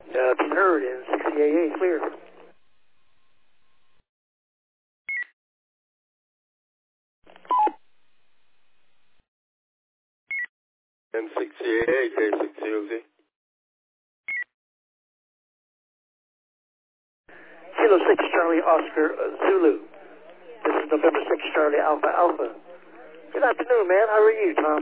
Being heard in 6CAA, clear. N6CAA, K6COZ. Kilo 6 Charlie Oscar Zulu. This is November 6 Charlie Alpha Alpha. Good afternoon, man. How are you, Tom?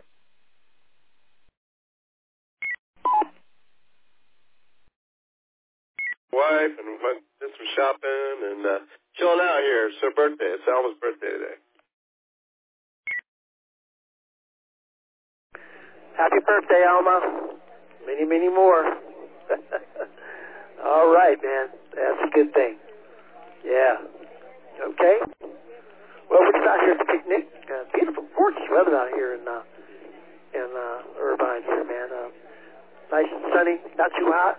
Wife and went did some shopping and chilling out here. It's her birthday. It's Alma's birthday today. Happy birthday, Alma. Many, many more. All right, man. That's a good thing. Yeah. Okay. Well, we're just out here at the picnic. Beautiful, gorgeous weather out here in Irvine here, man. Nice and sunny, not too hot.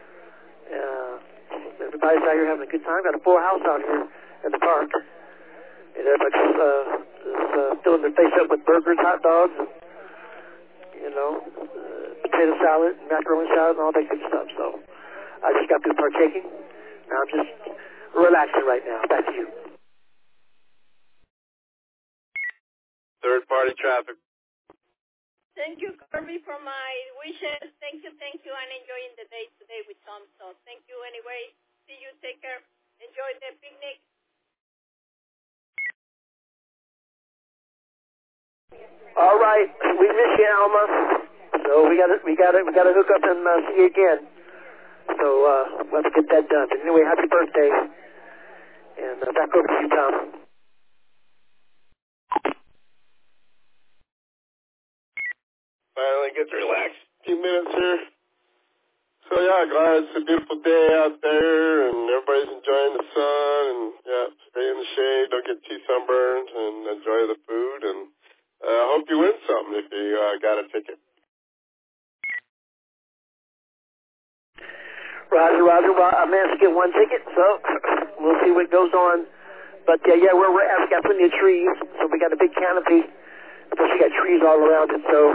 Everybody's out here having a good time. Got a full house out here in the park. And everybody's filling their face up with burgers, hot dogs, and, potato salad, macaroni salad, and all that good stuff. So I just got through partaking. Now I'm just relaxing right now. Back to you. Third-party traffic. Thank you, Kirby, for my wishes. Thank you. I'm enjoying the day today with Tom. So thank you anyway. See you. Take care. Enjoy the picnic. All right, we miss you, Alma. So we got to hook up and see you again. So we'll have to get that done. But anyway, happy birthday, and back over to you, Tom. Finally get to relax. A few minutes here. So yeah, glad it's a beautiful day out there, and everybody's enjoying the sun, and yeah, stay in the shade, don't get too sunburned, and enjoy the food, and I hope you win something if you got a ticket. Roger. Well, I managed to get one ticket, so we'll see what goes on. But yeah, we're at. We got plenty of trees, so we got a big canopy. Plus, we got trees all around it, so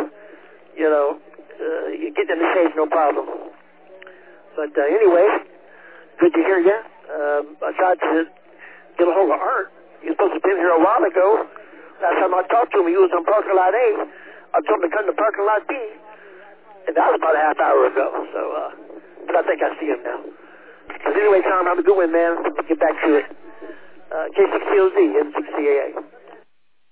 you get in the shade, no problem. But anyway, good to hear you. I tried to get a hold of Art. He was supposed to have been here a while ago. Last time I talked to him, he was on parking lot A. I told him to come to parking lot B, and that was about a half hour ago. So, but I think I see him now. But anyway, Tom, have a good one, man. Get back to it. K6COZ, N6CAA.